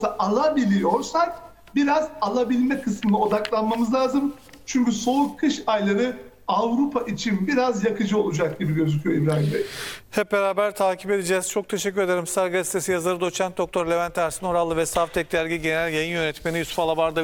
alabiliyorsak biraz alabilme kısmına odaklanmamız lazım. Çünkü soğuk kış ayları Avrupa için biraz yakıcı olacak gibi gözüküyor İbrahim Bey. Hep beraber takip edeceğiz. Çok teşekkür ederim. Star Gazetesi yazarı Doçent Doktor Levent Ersin Orallı ve Savtek Dergi Genel Yayın Yönetmeni Yusuf Alabar'da